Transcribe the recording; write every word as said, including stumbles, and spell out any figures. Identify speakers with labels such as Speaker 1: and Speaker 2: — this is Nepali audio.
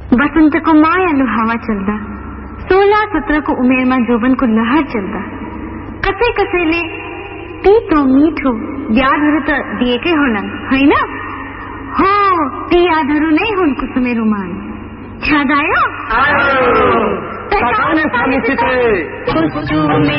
Speaker 1: बसंत को मायालु हवा चल्दा, सोलह सत्रह को उमेर में जोबन को लहर चल्दा, कसै कसैले तीतो मीठो यादहरू त दिएकै होलान् हैन? हो, ती यादहरू नै हुन् कुसुमे रुमाल। याद आयो?
Speaker 2: आयो।